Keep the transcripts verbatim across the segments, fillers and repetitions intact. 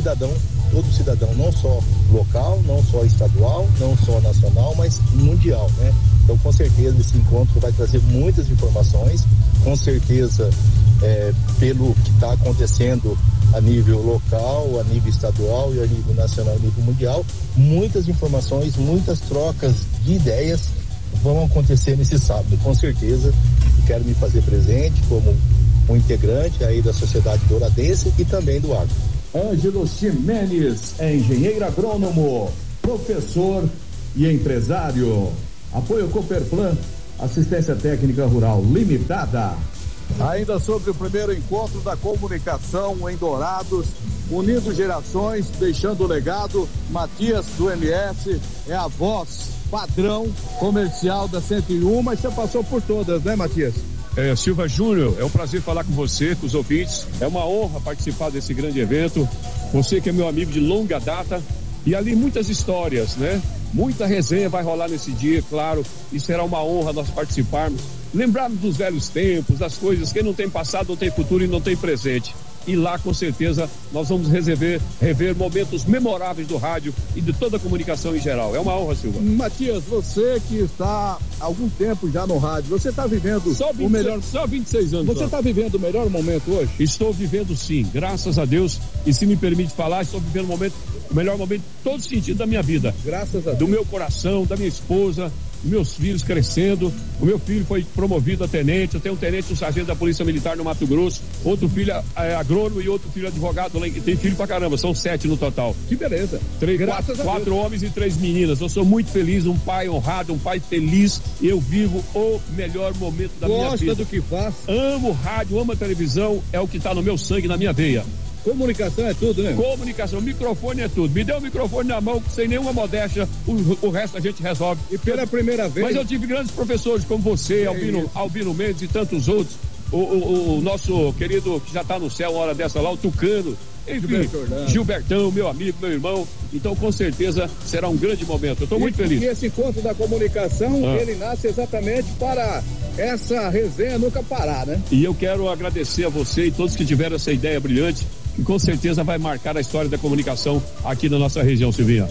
cidadão, todo cidadão, não só local, não só estadual, não só nacional, mas mundial, né? Então, com certeza, esse encontro vai trazer muitas informações, com certeza, é, pelo que está acontecendo a nível local, a nível estadual e a nível nacional, a nível mundial, muitas informações, muitas trocas de ideias vão acontecer nesse sábado, com certeza. Quero me fazer presente como um integrante aí da sociedade douradense e também do agro. Ângelo Ximenes é engenheiro agrônomo, professor e empresário. Apoio Cooperplan, assistência técnica rural limitada. Ainda sobre o primeiro encontro da comunicação em Dourados, unindo gerações, deixando o legado, Matias do M S é a voz padrão comercial da cento e um, mas você passou por todas, né, Matias? É, Silva Júnior, é um prazer falar com você, com os ouvintes, é uma honra participar desse grande evento, você que é meu amigo de longa data, e ali muitas histórias, né? Muita resenha vai rolar nesse dia, claro, e será uma honra nós participarmos, lembrarmos dos velhos tempos, das coisas que não tem passado, não tem futuro e não tem presente. E lá, com certeza, nós vamos rever, rever momentos memoráveis do rádio e de toda a comunicação em geral. É uma honra, Silva. Matias, você que está há algum tempo já no rádio, você está vivendo só vinte e seis, o melhor... Só vinte e seis anos. Você está vivendo o melhor momento hoje? Estou vivendo sim, graças a Deus. E se me permite falar, estou vivendo o momento, o melhor momento em todo sentido da minha vida. Graças a Deus. Do meu coração, da minha esposa, meus filhos crescendo. O meu filho foi promovido a tenente, eu tenho um tenente, um sargento da Polícia Militar no Mato Grosso, outro filho é agrônomo e outro filho advogado, tem filho pra caramba, são sete no total. Que beleza. Três, quatro, quatro homens e três meninas. Eu sou muito feliz, um pai honrado, um pai feliz. Eu vivo o melhor momento da Gosta minha vida. Gosta do que faz? Amo rádio, amo a televisão, é o que tá no meu sangue, na minha veia. Comunicação é tudo, né? Comunicação, microfone é tudo. Me dê o microfone na mão, sem nenhuma modéstia, o, o resto a gente resolve. E pela primeira vez... Mas eu tive grandes professores como você, Albino, Albino Mendes e tantos outros. O, o, o nosso querido, que já está no céu, uma hora dessa lá, o Tucano. Enfim, Gilbertão, meu amigo, meu irmão. Então, com certeza, será um grande momento. Eu estou muito feliz. E esse encontro da comunicação, ah. ele nasce exatamente para essa resenha nunca parar, né? E eu quero agradecer a você e todos que tiveram essa ideia brilhante, que com certeza vai marcar a história da comunicação aqui na nossa região, Silvinha.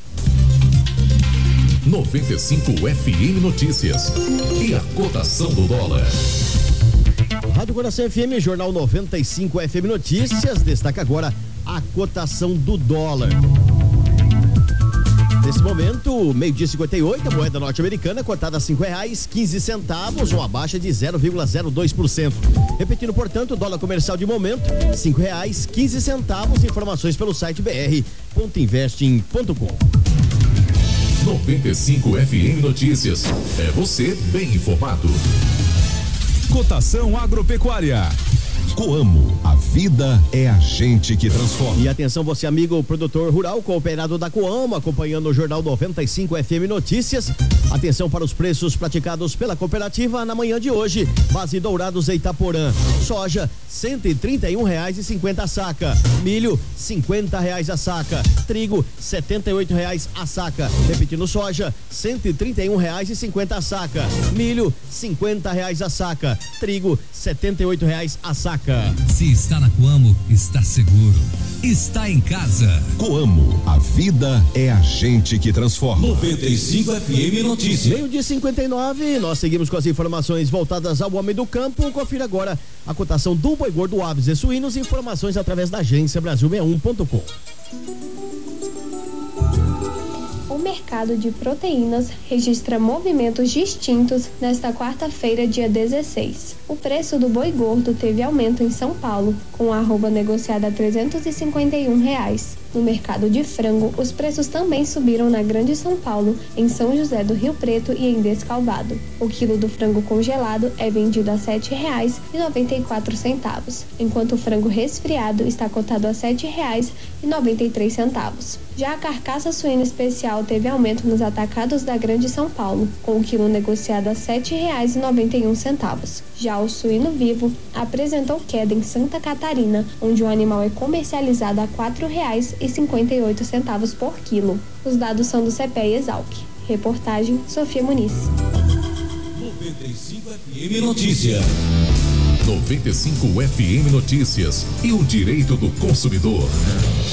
noventa e cinco F M Notícias e a cotação do dólar. Rádio Coração F M, Jornal noventa e cinco F M Notícias, destaca agora a cotação do dólar. Nesse momento, meio-dia cinquenta e oito, a moeda norte-americana cotada a cinco reais, quinze centavos, uma baixa de zero vírgula zero dois por cento. Repetindo, portanto, o dólar comercial de momento, cinco reais, quinze centavos. Informações pelo site b r ponto investing ponto com. noventa e cinco F M Notícias. É você bem informado. Cotação agropecuária. Coamo, a vida é a gente que transforma. E atenção você amigo produtor rural cooperado da Coamo, acompanhando o Jornal noventa e cinco F M Notícias. Atenção para os preços praticados pela cooperativa na manhã de hoje. Base Dourados e Itaporã. Soja, cento e trinta e um reais e cinquenta a saca. Milho, cinquenta reais a saca. Trigo, setenta e oito reais a saca. Repetindo, soja, cento e trinta e um reais e cinquenta a saca. Milho, cinquenta reais a saca. Trigo, setenta e oito reais a saca. Se está na Coamo, está seguro. Está em casa. Coamo, a vida é a gente que transforma. noventa e cinco F M Notícias. Meio-dia cinquenta e nove, nós seguimos com as informações voltadas ao homem do campo. Confira agora a cotação do boi gordo, aves e suínos. Informações através da agência Brasil sessenta e um ponto com. O mercado de proteínas registra movimentos distintos nesta quarta-feira, dia dezesseis. O preço do boi gordo teve aumento em São Paulo, com a arroba negociada a trezentos e cinquenta e um reais. No mercado de frango, os preços também subiram na Grande São Paulo, em São José do Rio Preto e em Descalvado. O quilo do frango congelado é vendido a sete reais e noventa e quatro centavos, enquanto o frango resfriado está cotado a sete reais e noventa e três centavos. Já a carcaça suína especial teve aumento nos atacados da Grande São Paulo, com o quilo negociado a sete reais e noventa e um centavos. Já o suíno vivo apresentou queda em Santa Catarina, onde o animal é comercializado a quatro reais e cinquenta e oito centavos por quilo. Os dados são do C P E Exalc. Reportagem Sofia Muniz. noventa e cinco F M Notícias. noventa e cinco F M Notícias e o direito do consumidor.